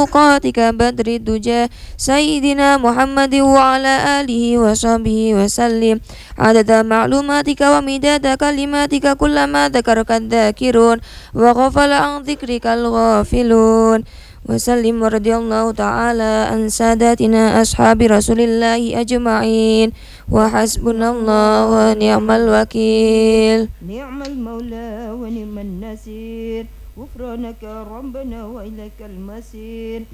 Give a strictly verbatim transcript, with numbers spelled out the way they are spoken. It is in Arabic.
مخلوقاتك بدر الدجى سيدنا محمد وعلى آله وصحبه وسلم عدد معلوماتك ومداد كلماتك كلما ذكرك الذاكرون وغفل عن ذكرك الغافلون وسلم ورضي الله تعالى عن ساداتنا أصحاب رسول الله أجمعين وحسبنا الله ونعم الوكيل. نعم المولى ونعم النصير غفرانك ربنا وإليك المصير.